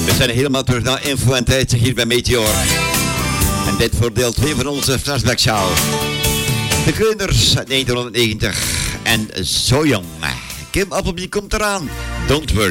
We zijn helemaal terug naar Info en Tijd hier bij Meteor. En dit voor deel 2 van onze flashback show. De Kreuners uit 1990 en Zo Jong. Kim Appleby komt eraan. Don't worry.